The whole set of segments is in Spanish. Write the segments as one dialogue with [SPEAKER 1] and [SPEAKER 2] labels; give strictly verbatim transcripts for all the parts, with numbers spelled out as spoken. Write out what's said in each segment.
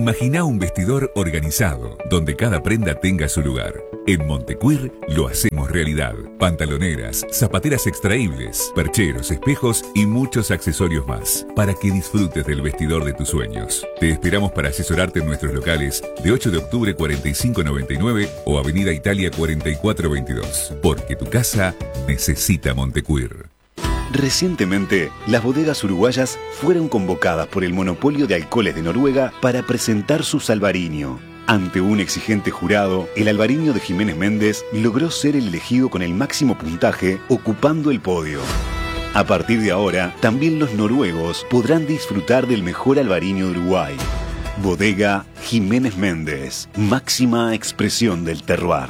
[SPEAKER 1] Imagina un vestidor organizado, donde cada prenda tenga su lugar. En Montecuir lo hacemos realidad. Pantaloneras, zapateras extraíbles, percheros, espejos y muchos accesorios más, para que disfrutes del vestidor de tus sueños. Te esperamos para asesorarte en nuestros locales de ocho de octubre cuarenta y cinco noventa y nueve o Avenida Italia cuarenta y cuatro veintidós, porque tu casa necesita Montecuir.
[SPEAKER 2] Recientemente, las bodegas uruguayas fueron convocadas por el monopolio de alcoholes de Noruega para presentar su Albariño. Ante un exigente jurado, el Albariño de Jiménez Méndez logró ser el elegido con el máximo puntaje, ocupando el podio. A partir de ahora, también los noruegos podrán disfrutar del mejor Albariño de Uruguay. Bodega Jiménez Méndez, máxima expresión del terroir.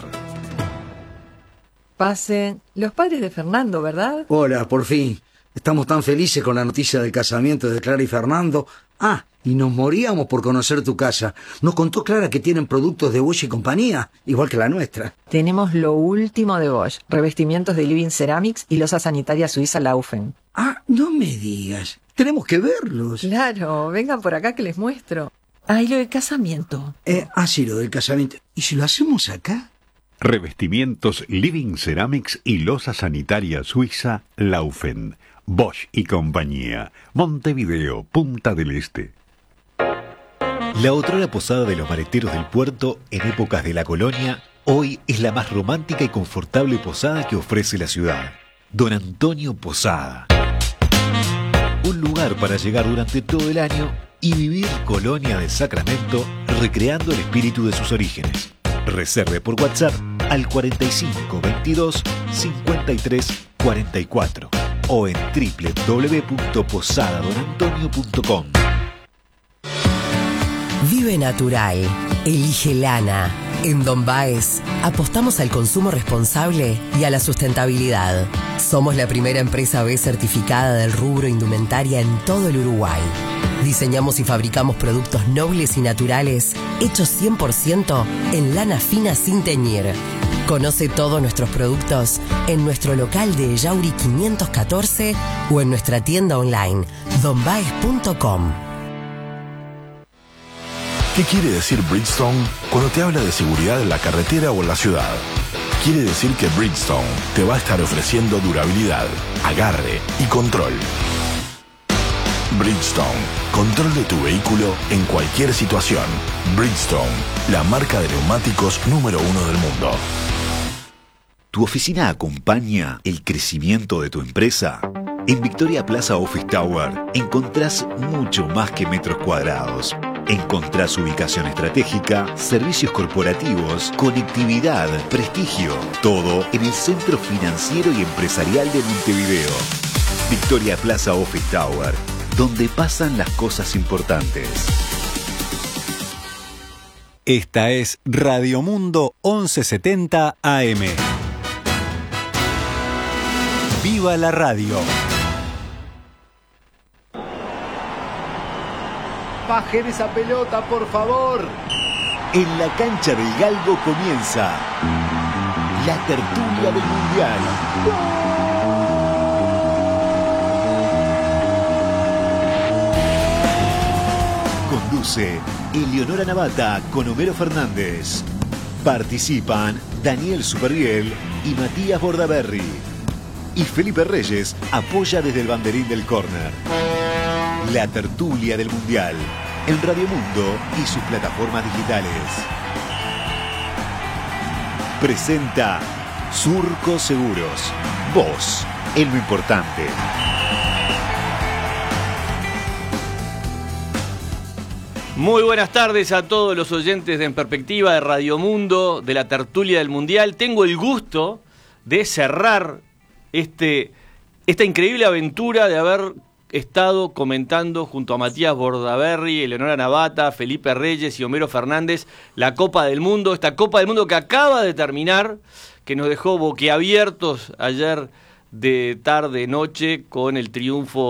[SPEAKER 3] Pasen. Los padres de Fernando, ¿verdad?
[SPEAKER 4] Hola, por fin. Estamos tan felices con la noticia del casamiento de Clara y Fernando. Ah, y nos moríamos por conocer tu casa. Nos contó Clara que tienen productos de Bosch y compañía, igual que la nuestra.
[SPEAKER 3] Tenemos lo último de Bosch. Revestimientos de Living Ceramics y losa sanitaria suiza Laufen.
[SPEAKER 4] Ah, no me digas. Tenemos que verlos.
[SPEAKER 3] Claro, vengan por acá que les muestro. Ah, y lo del casamiento.
[SPEAKER 4] Eh, ah, sí, lo del casamiento. ¿Y si lo hacemos acá?
[SPEAKER 5] Revestimientos Living Ceramics y losa sanitaria suiza Laufen. Bosch y compañía. Montevideo, Punta del Este.
[SPEAKER 2] La otrora posada de los maleteros del puerto en épocas de la colonia, hoy es la más romántica y confortable posada que ofrece la ciudad. Don Antonio Posada. Un lugar para llegar durante todo el año y vivir Colonia de Sacramento, recreando el espíritu de sus orígenes. Reserve por WhatsApp al cuarenta y cinco veintidós cincuenta y tres cuarenta y cuatro o en doble u doble u doble u punto posada don antonio punto com.
[SPEAKER 6] Vive natural. Elige lana. En Don Baez apostamos al consumo responsable y a la sustentabilidad. Somos la primera empresa B certificada del rubro indumentaria en todo el Uruguay. Diseñamos y fabricamos productos nobles y naturales hechos cien por ciento en lana fina sin teñir. Conoce todos nuestros productos en nuestro local de Yauri quinientos catorce o en nuestra tienda online don baez punto com.
[SPEAKER 7] ¿Qué quiere decir Bridgestone cuando te habla de seguridad en la carretera o en la ciudad? Quiere decir que Bridgestone te va a estar ofreciendo durabilidad, agarre y control. Bridgestone, control de tu vehículo en cualquier situación. Bridgestone, la marca de neumáticos número uno del mundo.
[SPEAKER 2] ¿Tu oficina acompaña el crecimiento de tu empresa? En Victoria Plaza Office Tower encontrás mucho más que metros cuadrados. Encontrás ubicación estratégica, servicios corporativos, conectividad, prestigio. Todo en el centro financiero y empresarial de Montevideo. Victoria Plaza Office Tower, donde pasan las cosas importantes.
[SPEAKER 8] Esta es Radio Mundo once setenta A M. ¡Viva la radio!
[SPEAKER 9] Bajen esa pelota, por favor.
[SPEAKER 2] En la cancha del Galgo comienza la tertulia del Mundial. Conduce Eleonora Navata con Homero Fernández. Participan Daniel Superviel y Matías Bordaberry. Y Felipe Reyes apoya desde el banderín del córner. La tertulia del Mundial en Radio Mundo y sus plataformas digitales. Presenta Surco Seguros. Vos, en lo importante.
[SPEAKER 10] Muy buenas tardes a todos los oyentes de En Perspectiva de Radio Mundo, de la tertulia del Mundial. Tengo el gusto de cerrar este, esta increíble aventura de haber estado comentando junto a Matías Bordaberry, Eleonora Navata, Felipe Reyes y Homero Fernández la Copa del Mundo, esta Copa del Mundo que acaba de terminar, que nos dejó boquiabiertos ayer de tarde, noche, con el triunfo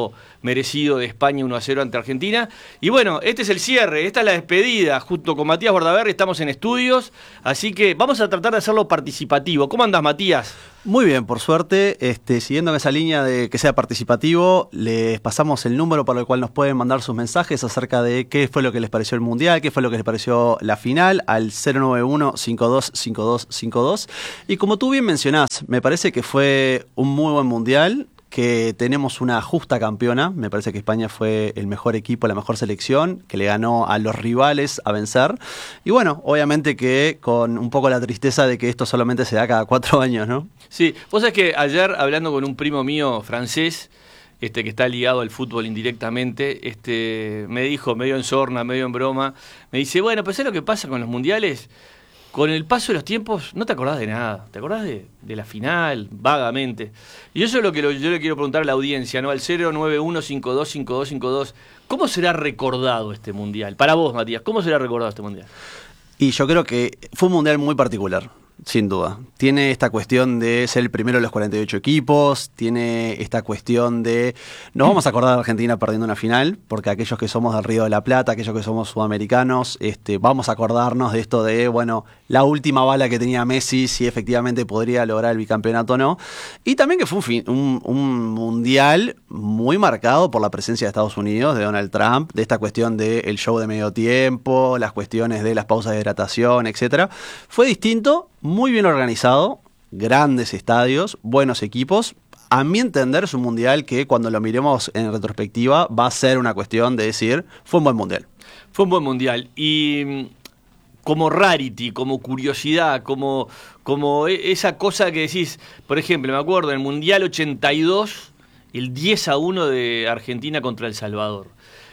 [SPEAKER 10] merecido de España uno a cero ante Argentina. Y bueno, este es el cierre, esta es la despedida. Junto con Matías Bordaberry estamos en estudios, así que vamos a tratar de hacerlo participativo. ¿Cómo andás, Matías?
[SPEAKER 11] Muy bien, por suerte, este, siguiendo en esa línea de que sea participativo, les pasamos el número para el cual nos pueden mandar sus mensajes acerca de qué fue lo que les pareció el Mundial, qué fue lo que les pareció la final, al cero nueve uno, cinco dos cinco dos cinco dos. Y como tú bien mencionás, me parece que fue un muy buen Mundial, que tenemos una justa campeona. Me parece que España fue el mejor equipo, la mejor selección, que le ganó a los rivales a vencer. Y bueno, obviamente que con un poco la tristeza de que esto solamente se da cada cuatro años, ¿no?
[SPEAKER 10] Sí, vos sabés que ayer, hablando con un primo mío francés, este que está ligado al fútbol indirectamente, este me dijo, medio en sorna, medio en broma, me dice, bueno, pues ¿sabés lo que pasa con los mundiales? Con el paso de los tiempos no te acordás de nada, te acordás de, de la final, vagamente. Y eso es lo que lo, yo le quiero preguntar a la audiencia, ¿no? Al cero nueve uno, cinco dos cinco dos cinco dos. ¿Cómo será recordado este Mundial? Para vos, Matías, ¿cómo será recordado este Mundial?
[SPEAKER 11] Y yo creo que fue un Mundial muy particular. Sin duda. Tiene esta cuestión de ser el primero de los cuarenta y ocho equipos, tiene esta cuestión de... Nos vamos a acordar de Argentina perdiendo una final, porque aquellos que somos del Río de la Plata, aquellos que somos sudamericanos, este, vamos a acordarnos de esto de, bueno, la última bala que tenía Messi, si efectivamente podría lograr el bicampeonato o no. Y también que fue un, fin, un, un mundial muy marcado por la presencia de Estados Unidos, de Donald Trump, de esta cuestión del show de medio tiempo, las cuestiones de las pausas de hidratación, etcétera. Fue distinto, muy bien organizado, grandes estadios, buenos equipos. A mi entender es un mundial que cuando lo miremos en retrospectiva va a ser una cuestión de decir, fue un buen mundial.
[SPEAKER 10] Fue un buen mundial. Y como rarity, como curiosidad, como, como esa cosa que decís, por ejemplo, me acuerdo en el Mundial ochenta y dos, el diez a uno de Argentina contra El Salvador.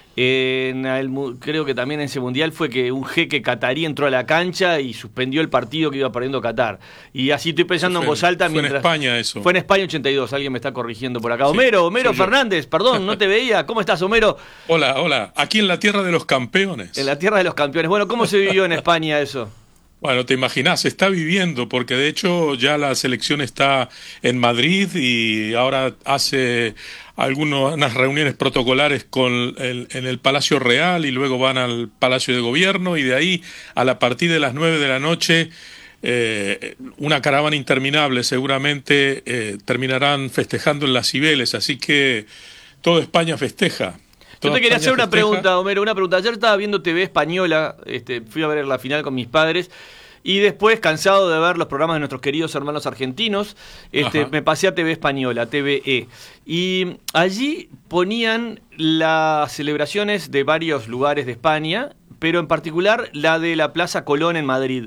[SPEAKER 10] En el, creo que también en ese mundial fue que un jeque catarí entró a la cancha y suspendió el partido que iba perdiendo Qatar. Y así estoy pensando fue, en voz alta.
[SPEAKER 12] Fue
[SPEAKER 10] mientras,
[SPEAKER 12] en España eso.
[SPEAKER 10] Fue en España ochenta y dos, alguien me está corrigiendo por acá. Sí, Homero, Homero Fernández, yo. Perdón, no te veía. ¿Cómo estás, Homero?
[SPEAKER 12] Hola, hola. Aquí en la tierra de los campeones.
[SPEAKER 10] En la tierra de los campeones. Bueno, ¿cómo se vivió en España eso?
[SPEAKER 12] Bueno, te imaginas, se está viviendo, porque de hecho ya la selección está en Madrid y ahora hace algunas reuniones protocolares con el, en el Palacio Real y luego van al Palacio de Gobierno y de ahí a la partir de las nueve de la noche eh, una caravana interminable seguramente eh, terminarán festejando en las Cibeles, así que toda España festeja.
[SPEAKER 10] Yo te quería hacer una pregunta, Homero, una pregunta. Ayer estaba viendo T V Española, este, fui a ver la final con mis padres y después, cansado de ver los programas de nuestros queridos hermanos argentinos, este, me pasé a T V Española, T V E. Y allí ponían las celebraciones de varios lugares de España, pero en particular la de la Plaza Colón en Madrid.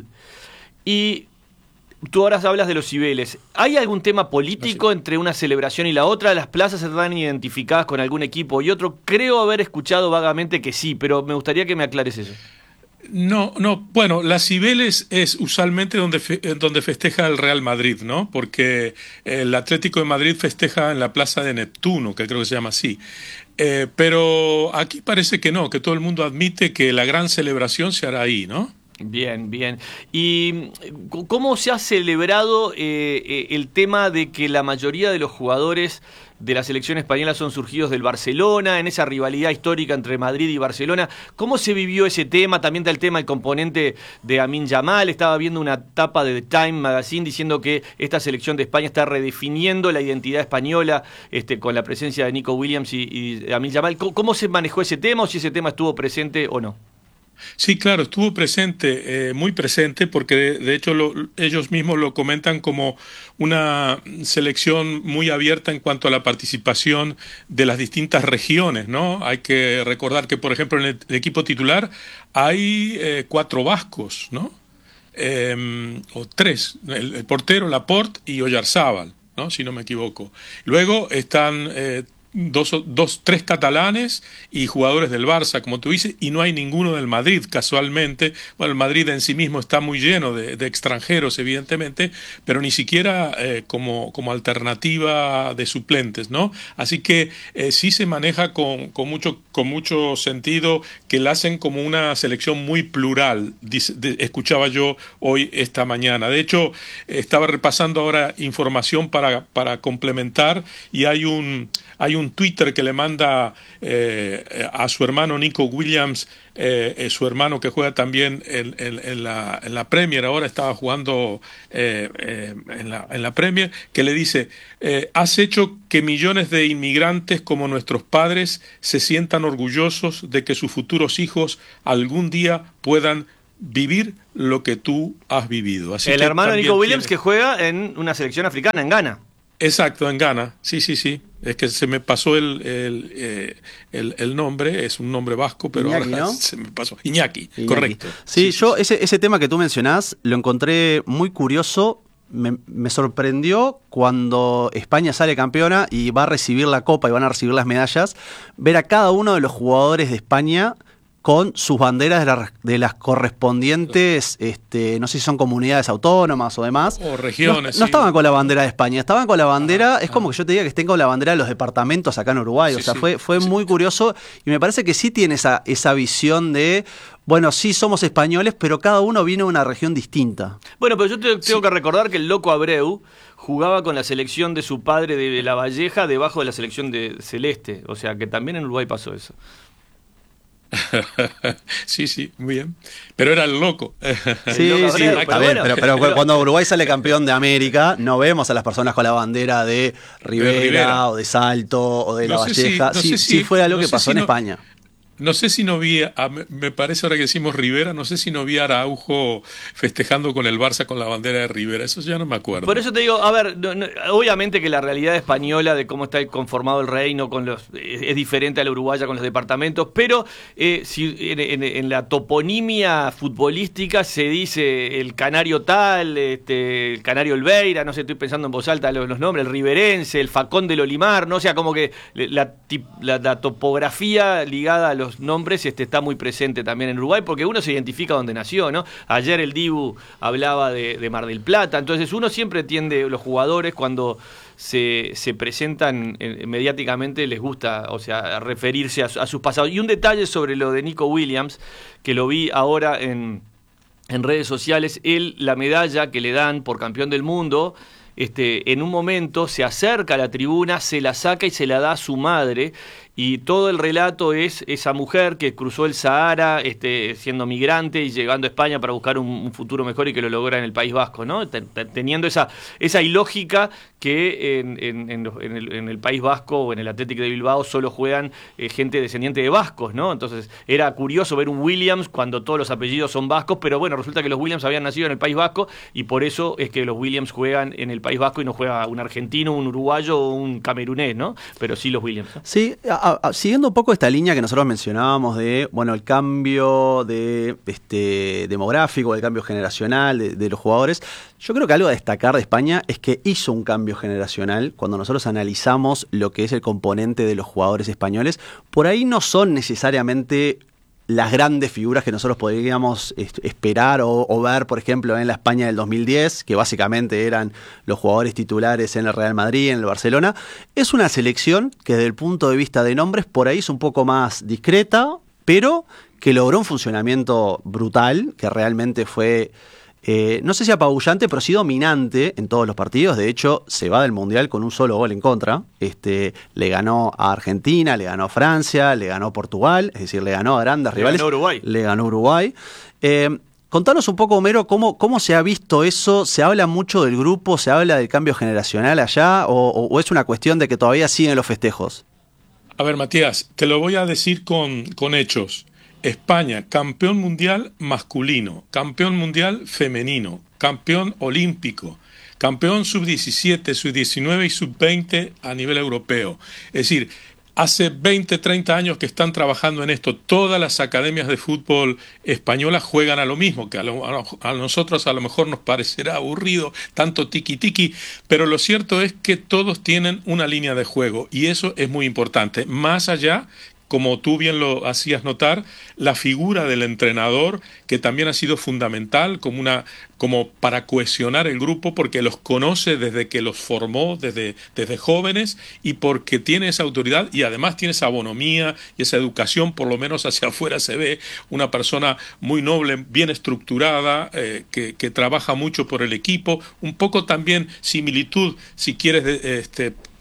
[SPEAKER 10] Y tú ahora hablas de los Cibeles. ¿Hay algún tema político no, sí. entre una celebración y la otra? ¿Las plazas están identificadas con algún equipo y otro? Creo haber escuchado vagamente que sí, pero me gustaría que me aclares eso.
[SPEAKER 12] No, no, bueno, las Cibeles es usualmente donde, fe, donde festeja el Real Madrid, ¿no? Porque el Atlético de Madrid festeja en la Plaza de Neptuno, que creo que se llama así. Eh, pero aquí parece que no, que todo el mundo admite que la gran celebración se hará ahí, ¿no?
[SPEAKER 10] Bien, bien. ¿Y cómo se ha celebrado eh, el tema de que la mayoría de los jugadores de la selección española son surgidos del Barcelona, en esa rivalidad histórica entre Madrid y Barcelona? ¿Cómo se vivió ese tema? También está el tema, el componente de Amin Yamal. Estaba viendo una tapa de The Time Magazine diciendo que esta selección de España está redefiniendo la identidad española este, con la presencia de Nico Williams y, y Amin Yamal. ¿Cómo, ¿Cómo se manejó ese tema o si ese tema estuvo presente o no?
[SPEAKER 12] Sí, claro, estuvo presente, eh, muy presente, porque de, de hecho lo, ellos mismos lo comentan como una selección muy abierta en cuanto a la participación de las distintas regiones, ¿no? Hay que recordar que, por ejemplo, en el, el equipo titular hay eh, cuatro vascos, ¿no? Eh, o tres, el, el portero, Laporte y Oyarzábal, ¿no? Si no me equivoco. Luego están... Eh, Dos, dos, tres catalanes y jugadores del Barça, como tú dices, y no hay ninguno del Madrid, casualmente. Bueno, el Madrid en sí mismo está muy lleno de, de extranjeros, evidentemente, pero ni siquiera eh, como, como alternativa de suplentes, ¿no? Así que eh, sí se maneja con, con, mucho, con mucho sentido, que la hacen como una selección muy plural, dice, de, escuchaba yo hoy, esta mañana. De hecho, estaba repasando ahora información para, para complementar, y hay un... hay un Twitter que le manda eh, a su hermano Nico Williams, eh, eh, su hermano que juega también en, en, en, la, en la Premier, ahora estaba jugando eh, eh, en, la, en la Premier, que le dice, eh, has hecho que millones de inmigrantes como nuestros padres se sientan orgullosos de que sus futuros hijos algún día puedan vivir lo que tú has vivido. Así
[SPEAKER 10] el
[SPEAKER 12] que
[SPEAKER 10] hermano de Nico Williams
[SPEAKER 12] tiene...
[SPEAKER 10] que juega en una selección africana, en Ghana.
[SPEAKER 12] Exacto, en Ghana, sí, sí, sí. Es que se me pasó el, el, eh, el, el nombre, es un nombre vasco, pero
[SPEAKER 11] Iñaki,
[SPEAKER 12] ahora
[SPEAKER 11] ¿no?
[SPEAKER 12] se me pasó. Iñaki,
[SPEAKER 11] Iñaki.
[SPEAKER 12] correcto.
[SPEAKER 11] Sí, sí yo sí. Ese, ese tema que tú mencionás lo encontré muy curioso. Me, me sorprendió cuando España sale campeona y va a recibir la copa y van a recibir las medallas, ver a cada uno de los jugadores de España con sus banderas de, la, de las correspondientes, este, no sé si son comunidades autónomas o demás.
[SPEAKER 12] O regiones.
[SPEAKER 11] No, no
[SPEAKER 12] sí.
[SPEAKER 11] estaban con la bandera de España, estaban con la bandera,
[SPEAKER 12] ah,
[SPEAKER 11] es como
[SPEAKER 12] ah.
[SPEAKER 11] que yo te diga que estén con la bandera de los departamentos acá en Uruguay.
[SPEAKER 12] Sí,
[SPEAKER 11] o sea,
[SPEAKER 12] sí,
[SPEAKER 11] fue, fue
[SPEAKER 12] sí.
[SPEAKER 11] muy curioso y me parece que sí tiene esa, esa visión de, bueno, sí somos españoles, pero cada uno viene de una región distinta.
[SPEAKER 10] Bueno, pero yo te, tengo sí. que recordar que el Loco Abreu jugaba con la selección de su padre de La Valleja debajo de la selección de Celeste. O sea, que también en Uruguay pasó eso.
[SPEAKER 12] Sí, sí, muy bien. Pero era el loco.
[SPEAKER 11] Sí, el loco sí, Abreu, pero, ver, pero, pero, pero cuando Uruguay sale campeón de América, no vemos a las personas con la bandera de Rivera, de Rivera. o de Salto o de
[SPEAKER 12] no
[SPEAKER 11] La Valleja.
[SPEAKER 12] Si, no
[SPEAKER 11] sí,
[SPEAKER 12] si,
[SPEAKER 11] sí fue algo
[SPEAKER 12] no
[SPEAKER 11] que pasó
[SPEAKER 12] si
[SPEAKER 11] en
[SPEAKER 12] no,
[SPEAKER 11] España.
[SPEAKER 12] No sé si no vi, a, me parece ahora que decimos Rivera, no sé si no vi a Araujo festejando con el Barça con la bandera de Rivera, eso ya no me acuerdo.
[SPEAKER 10] Por eso te digo, a ver, no, no, obviamente que la realidad española de cómo está conformado el reino con los es, es diferente a la uruguaya con los departamentos, pero eh, si en, en, en la toponimia futbolística se dice el canario tal, este, el canario Elbeira, no sé, estoy pensando en voz alta los, los nombres, el riverense, el facón del Olimar, no o sea, como que la, la, la topografía ligada a los nombres este, está muy presente también en Uruguay, porque uno se identifica donde nació, ¿no? Ayer el Dibu hablaba de, de Mar del Plata, entonces uno siempre tiende, los jugadores cuando se, se presentan eh, mediáticamente les gusta, o sea, referirse a, a sus pasados. Y un detalle sobre lo de Nico Williams, que lo vi ahora en, en redes sociales, él, la medalla que le dan por campeón del mundo, este, en un momento se acerca a la tribuna, se la saca y se la da a su madre, y todo el relato es esa mujer que cruzó el Sahara este, siendo migrante y llegando a España para buscar un, un futuro mejor y que lo logra en el País Vasco, ¿no? Teniendo esa, esa ilógica que en, en, en, en, el, en el País Vasco o en el Athletic de Bilbao solo juegan eh, gente descendiente de vascos, ¿no? Entonces era curioso ver un Williams cuando todos los apellidos son vascos, pero bueno, resulta que los Williams habían nacido en el País Vasco y por eso es que los Williams juegan en el País Vasco y no juega un argentino, un uruguayo o un camerunés, ¿no? Pero sí los Williams, ¿no?
[SPEAKER 11] Sí, a, a, siguiendo un poco esta línea que nosotros mencionábamos de, bueno, el cambio de este demográfico, el cambio generacional de, de los jugadores, yo creo que algo a destacar de España es que hizo un cambio generacional cuando nosotros analizamos lo que es el componente de los jugadores españoles. Por ahí no son necesariamente las grandes figuras que nosotros podríamos esperar o, o ver, por ejemplo, en la España del dos mil diez, que básicamente eran los jugadores titulares en el Real Madrid, en el Barcelona. Es una selección que desde el punto de vista de nombres por ahí es un poco más discreta, pero que logró un funcionamiento brutal, que realmente fue... Eh, no sé si apabullante, pero sí dominante en todos los partidos. De hecho, se va del Mundial con un solo gol en contra. Este, le ganó a Argentina, le ganó a Francia, le ganó a Portugal, es decir, le ganó a grandes
[SPEAKER 10] le
[SPEAKER 11] rivales.
[SPEAKER 10] Ganó Uruguay.
[SPEAKER 11] Le ganó Uruguay. Eh, contanos un poco, Homero, cómo, cómo se ha visto eso. ¿Se habla mucho del grupo? ¿Se habla del cambio generacional allá? ¿O, o, o es una cuestión de que todavía siguen los festejos?
[SPEAKER 12] A ver, Matías, te lo voy a decir con, con hechos. España, campeón mundial masculino, campeón mundial femenino, campeón olímpico, campeón sub diecisiete, sub diecinueve y sub veinte a nivel europeo. Es decir, hace veinte, treinta años que están trabajando en esto. Todas las academias de fútbol españolas juegan a lo mismo, que a, lo, a nosotros a lo mejor nos parecerá aburrido, tanto tiki-tiki, pero lo cierto es que todos tienen una línea de juego y eso es muy importante. Más allá, como tú bien lo hacías notar, la figura del entrenador, que también ha sido fundamental como, una, como para cohesionar el grupo, porque los conoce desde que los formó, desde, desde jóvenes, y porque tiene esa autoridad y además tiene esa bonomía y esa educación, por lo menos hacia afuera se ve una persona muy noble, bien estructurada, eh, que, que trabaja mucho por el equipo, un poco también similitud, si quieres, de, este,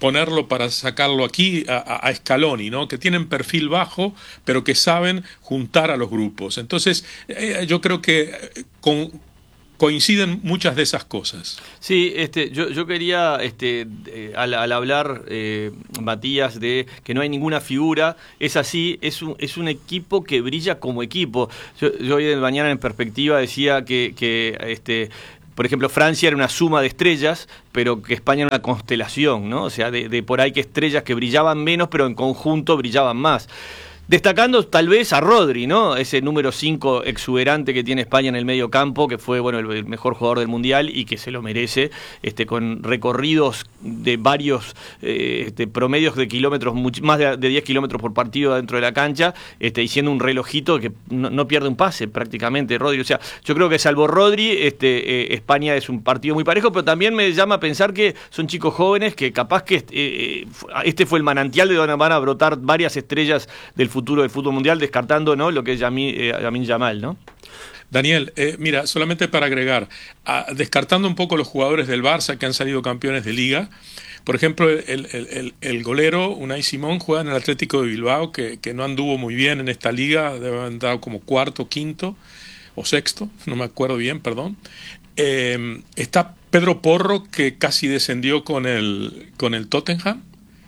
[SPEAKER 12] ponerlo para sacarlo aquí a, a Scaloni, ¿no? Que tienen perfil bajo, pero que saben juntar a los grupos. Entonces, eh, yo creo que con, coinciden muchas de esas cosas.
[SPEAKER 10] Sí, este, yo, yo quería, este, eh, al, al hablar, eh, Matías, de que no hay ninguna figura, es así, es un, es un equipo que brilla como equipo. Yo, yo hoy de mañana en Perspectiva decía que, que este, por ejemplo, Francia era una suma de estrellas, pero que España era una constelación, ¿no? O sea, de, de por ahí que estrellas que brillaban menos, pero en conjunto brillaban más. Destacando tal vez a Rodri, ¿no? Ese número cinco exuberante que tiene España en el medio campo, que fue, bueno, el, el mejor jugador del Mundial y que se lo merece, este, con recorridos de varios eh, este, promedios de kilómetros, much, más de, de diez kilómetros por partido dentro de la cancha, este, y siendo un relojito que no, no pierde un pase prácticamente, Rodri. O sea, yo creo que salvo Rodri, este, eh, España es un partido muy parejo, pero también me llama a pensar que son chicos jóvenes que capaz que eh, este fue el manantial de donde van a brotar varias estrellas del futuro futuro del fútbol mundial, descartando, ¿no?, lo que es Yamin, eh, Yamin Yamal, ¿no?
[SPEAKER 12] Daniel, eh, mira, solamente para agregar, a, descartando un poco los jugadores del Barça que han salido campeones de Liga, por ejemplo, el, el, el, el golero Unai Simón juega en el Atlético de Bilbao, que, que no anduvo muy bien en esta liga, debe haber andado como cuarto, quinto o sexto, no me acuerdo bien, perdón. Eh, está Pedro Porro, que casi descendió con el, con el Tottenham.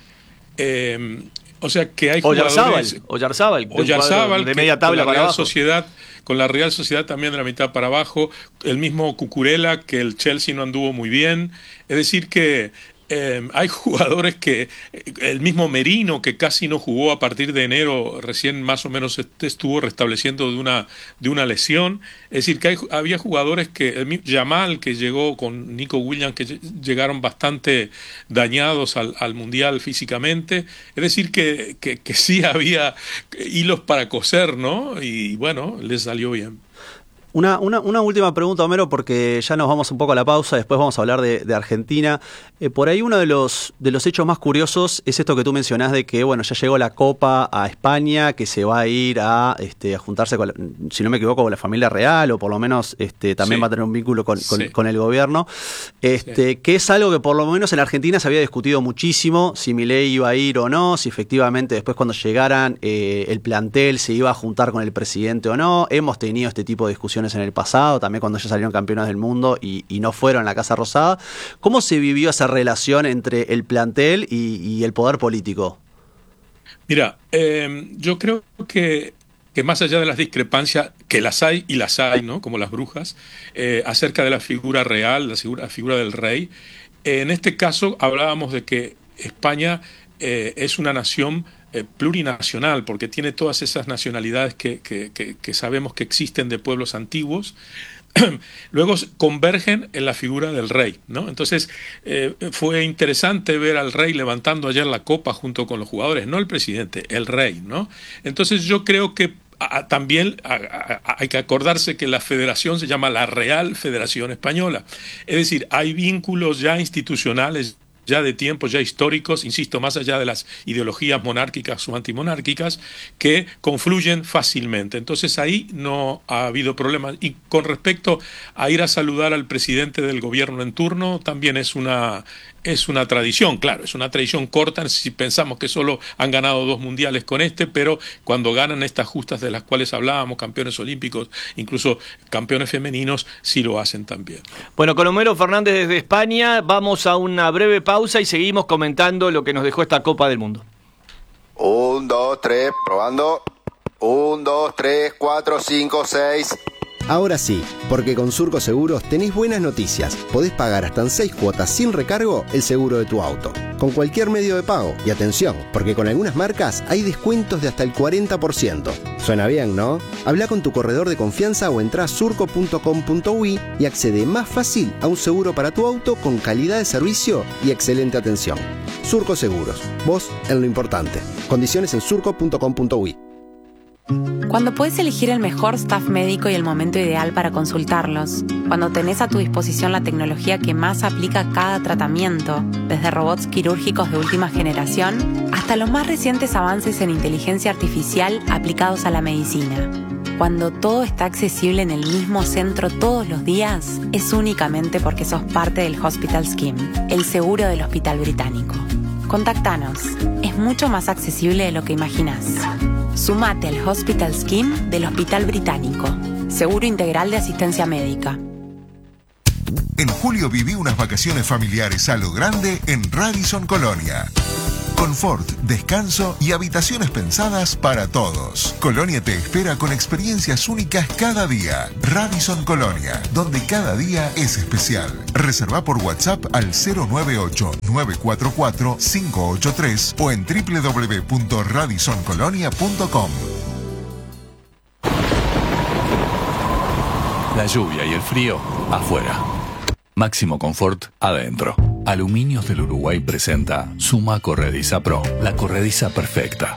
[SPEAKER 12] Eh, O sea que hay jugadores...
[SPEAKER 10] Oyarzábal,
[SPEAKER 12] Oyarzábal
[SPEAKER 10] de media tabla
[SPEAKER 12] con la
[SPEAKER 10] para
[SPEAKER 12] Real
[SPEAKER 10] abajo.
[SPEAKER 12] Sociedad, con la Real Sociedad también de la mitad para abajo, el mismo Cucurella, que el Chelsea no anduvo muy bien. Es decir que eh, hay jugadores que, el mismo Merino, que casi no jugó a partir de enero, recién más o menos estuvo restableciendo de una, de una lesión. Es decir que hay, había jugadores que, el Yamal, que llegó con Nico Williams, que llegaron bastante dañados al, al Mundial físicamente. Es decir que, que, que sí había hilos para coser, ¿no? Y bueno, les salió bien.
[SPEAKER 11] Una, una, una última pregunta, Homero, porque ya nos vamos un poco a la pausa, después vamos a hablar de, de Argentina. Eh, por ahí uno de los, de los hechos más curiosos es esto que tú mencionás de que, bueno, ya llegó la Copa a España, que se va a ir a, este, a juntarse, con la, si no me equivoco, con la familia real, o por lo menos este, también sí. va a tener un vínculo con, con, sí. con el gobierno, este, sí. que es algo que por lo menos en Argentina se había discutido muchísimo, si Milei iba a ir o no, si efectivamente después cuando llegaran eh, el plantel se iba a juntar con el presidente o no. Hemos tenido este tipo de discusiones en el pasado, también cuando ya salieron campeones del mundo y, y no fueron a la Casa Rosada. ¿Cómo se vivió esa relación entre el plantel y, y el poder político?
[SPEAKER 12] Mira, eh, yo creo que, que más allá de las discrepancias, que las hay y las hay, ¿no?, como las brujas, eh, acerca de la figura real, la figura, la figura del rey, eh, en este caso hablábamos de que España eh, es una nación Eh, plurinacional, porque tiene todas esas nacionalidades que, que, que, que sabemos que existen de pueblos antiguos. Luego convergen en la figura del rey, ¿no? Entonces eh, fue interesante ver al rey levantando ayer la copa junto con los jugadores, no el presidente, el rey, ¿no? Entonces yo creo que a, también a, a, hay que acordarse que la federación se llama la Real Federación Española, es decir, hay vínculos ya institucionales, ya de tiempos ya históricos, insisto, más allá de las ideologías monárquicas o antimonárquicas, que confluyen fácilmente. Entonces ahí no ha habido problemas. Y con respecto a ir a saludar al presidente del gobierno en turno, también es una, es una tradición, claro, es una tradición corta si pensamos que solo han ganado dos mundiales con este, pero cuando ganan estas justas de las cuales hablábamos, campeones olímpicos, incluso campeones femeninos, sí lo hacen también.
[SPEAKER 10] Bueno, con Homero Fernández desde España, vamos a una breve pausa y seguimos comentando lo que nos dejó esta Copa del Mundo.
[SPEAKER 13] Un, dos, tres, probando. Un, dos, tres, cuatro, cinco, seis.
[SPEAKER 14] Ahora sí, porque con Surco Seguros tenés buenas noticias. Podés pagar hasta en seis cuotas sin recargo el seguro de tu auto, con cualquier medio de pago. Y atención, porque con algunas marcas hay descuentos de hasta el cuarenta por ciento. Suena bien, ¿no? Habla con tu corredor de confianza o entrá a surco punto com punto uy y accede más fácil a un seguro para tu auto con calidad de servicio y excelente atención. Surco Seguros, vos en lo importante. Condiciones en surco punto com punto uy.
[SPEAKER 15] Cuando puedes elegir el mejor staff médico y el momento ideal para consultarlos, cuando tenés a tu disposición la tecnología que más aplica a cada tratamiento, desde robots quirúrgicos de última generación hasta los más recientes avances en inteligencia artificial aplicados a la medicina. Cuando todo está accesible en el mismo centro todos los días, es únicamente porque sos parte del Hospital Scheme, el seguro del Hospital Británico. Contactanos. Es mucho más accesible de lo que imaginás. Sumate al Hospital Scheme del Hospital Británico. Seguro integral de asistencia médica.
[SPEAKER 16] En julio viví unas vacaciones familiares a lo grande en Radisson Colonia. Confort, descanso y habitaciones pensadas para todos. Colonia te espera con experiencias únicas cada día. Radisson Colonia, donde cada día es especial. Reserva por WhatsApp al cero nueve ocho, nueve cuatro cuatro, cinco ocho tres o en doble u doble u doble u punto radisson colonia punto com.
[SPEAKER 17] La lluvia y el frío afuera. Máximo confort adentro. Aluminios del Uruguay presenta Suma Corrediza Pro, la corrediza perfecta.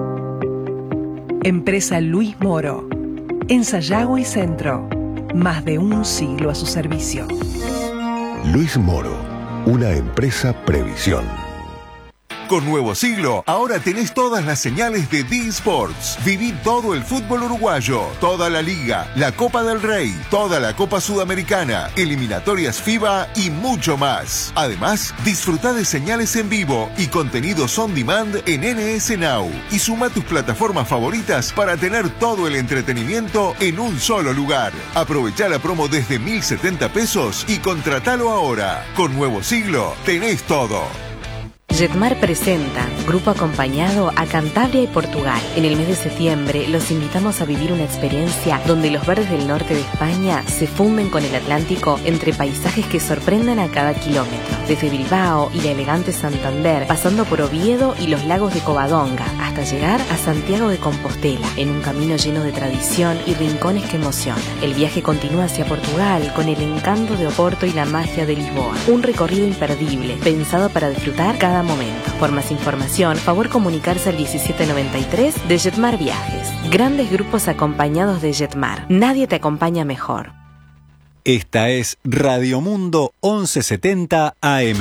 [SPEAKER 18] Empresa Luis Moro. En Sayago y Centro. Más de un siglo a su servicio.
[SPEAKER 19] Luis Moro, una empresa Previsión.
[SPEAKER 16] Con Nuevo Siglo, ahora tenés todas las señales de D Sports. Viví todo el fútbol uruguayo, toda la Liga, la Copa del Rey, toda la Copa Sudamericana, eliminatorias FIBA y mucho más. Además, disfrutá de señales en vivo y contenidos on demand en N S Now. Y suma tus plataformas favoritas para tener todo el entretenimiento en un solo lugar. Aprovechá la promo desde mil setenta pesos y contratalo ahora. Con Nuevo Siglo, tenés todo.
[SPEAKER 20] Jetmar presenta Grupo Acompañado a Cantabria y Portugal. En el mes de septiembre los invitamos a vivir una experiencia donde los verdes del norte de España se funden con el Atlántico entre paisajes que sorprendan a cada kilómetro. Desde Bilbao y la elegante Santander, pasando por Oviedo y los lagos de Covadonga, hasta llegar a Santiago de Compostela, en un camino lleno de tradición y rincones que emocionan. El viaje continúa hacia Portugal con el encanto de Oporto y la magia de Lisboa. Un recorrido imperdible, pensado para disfrutar cada momento. Por más información, favor comunicarse al diecisiete noventa y tres de Jetmar Viajes. Grandes grupos acompañados de Jetmar. Nadie te acompaña mejor.
[SPEAKER 8] Esta es Radio Mundo once setenta A M.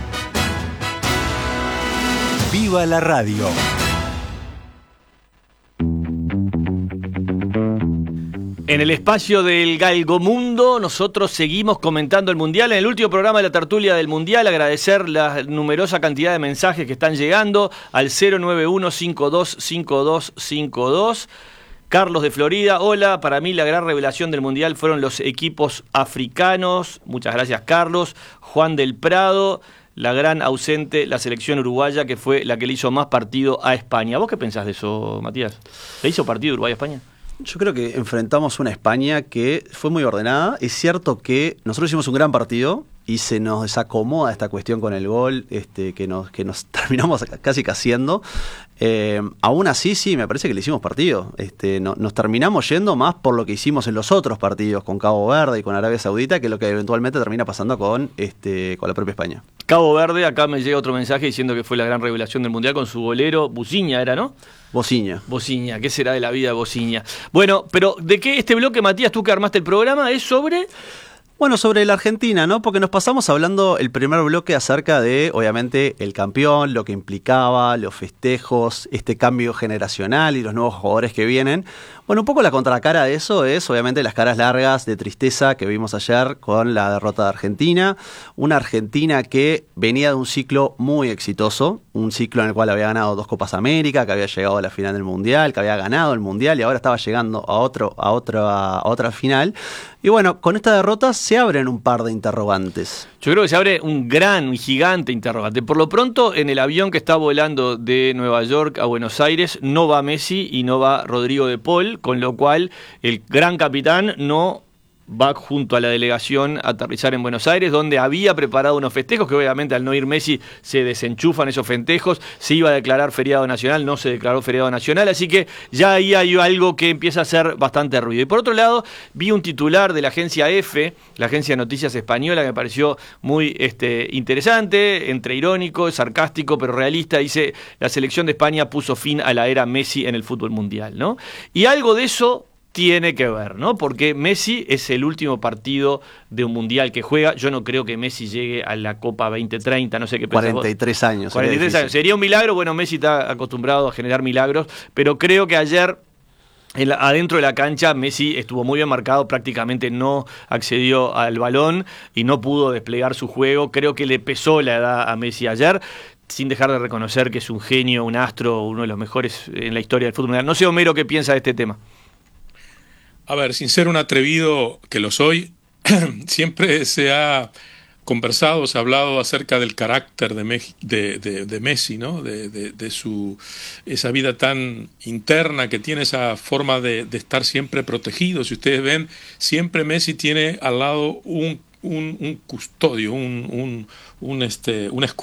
[SPEAKER 8] ¡Viva la radio!
[SPEAKER 10] En el espacio del Galgomundo nosotros seguimos comentando el Mundial. En el último programa de la tertulia del Mundial, agradecer la numerosa cantidad de mensajes que están llegando al cero nueve uno, cinco dos cinco dos cinco dos. Carlos de Florida, hola, para mí la gran revelación del Mundial fueron los equipos africanos. Muchas gracias, Carlos. Juan del Prado, la gran ausente, la selección uruguaya, que fue la que le hizo más partido a España. ¿Vos qué pensás de eso, Matías? ¿Le hizo partido Uruguay a España?
[SPEAKER 11] Yo creo que enfrentamos una España que fue muy ordenada. Es cierto que nosotros hicimos un gran partido y se nos desacomoda esta cuestión con el gol este, que, nos, que nos terminamos casi que haciendo. Eh, aún así, sí, me parece que le hicimos partido. Este, no, nos terminamos yendo más por lo que hicimos en los otros partidos con Cabo Verde y con Arabia Saudita, que lo que eventualmente termina pasando con, este, con la propia España.
[SPEAKER 10] Cabo Verde, acá me llega otro mensaje diciendo que fue la gran revelación del Mundial con su golero, Buciña era, ¿no?
[SPEAKER 11] Bociña.
[SPEAKER 10] Bociña, ¿qué será de la vida de Bociña? Bueno, pero ¿de qué este bloque, Matías, tú que armaste el programa, es sobre...?
[SPEAKER 11] Bueno, sobre la Argentina, ¿no? Porque nos pasamos hablando el primer bloque acerca de, obviamente, el campeón, lo que implicaba, los festejos, este cambio generacional y los nuevos jugadores que vienen. Bueno, un poco la contracara de eso es, obviamente, las caras largas de tristeza que vimos ayer con la derrota de Argentina. Una Argentina que venía de un ciclo muy exitoso, un ciclo en el cual había ganado dos Copas América, que había llegado a la final del Mundial, que había ganado el Mundial y ahora estaba llegando a, otro, a, otro, a otra final. Y bueno, con esta derrota se abren un par de interrogantes.
[SPEAKER 10] Yo creo que se abre un gran, un gigante interrogante. Por lo pronto, en el avión que está volando de Nueva York a Buenos Aires, no va Messi y no va Rodrigo de Paul, con lo cual el gran capitán no va junto a la delegación a aterrizar en Buenos Aires, donde había preparado unos festejos que obviamente al no ir Messi se desenchufan esos festejos. Se iba a declarar feriado nacional, no se declaró feriado nacional, así que ya ahí hay algo que empieza a hacer bastante ruido. Y por otro lado, vi un titular de la agencia EFE, la agencia de noticias española, que me pareció muy este, interesante, entre irónico, sarcástico, pero realista. Dice: la selección de España puso fin a la era Messi en el fútbol mundial, ¿no? Y algo de eso tiene que ver, ¿no? Porque Messi es el último partido de un mundial que juega. Yo no creo que Messi llegue a la Copa veinte treinta, no sé qué pensás.
[SPEAKER 11] cuarenta y tres años.
[SPEAKER 10] cuarenta y tres años. Sería un milagro. Bueno, Messi está acostumbrado a generar milagros, pero creo que ayer, en la, adentro de la cancha, Messi estuvo muy bien marcado, prácticamente no accedió al balón y no pudo desplegar su juego. Creo que le pesó la edad a Messi ayer. sin dejar de reconocer que es un genio, un astro, uno de los mejores en la historia del fútbol mundial. No sé, Homero, qué piensa de este tema.
[SPEAKER 12] A ver, sin ser un atrevido que lo soy, siempre se ha conversado, se ha hablado acerca del carácter de, Mex- de, de, de Messi, ¿no? De, de, de su esa vida tan interna que tiene, esa forma de, de estar siempre protegido. Si ustedes ven, siempre Messi tiene al lado un, un, un custodio, un, un, un, este, un escudo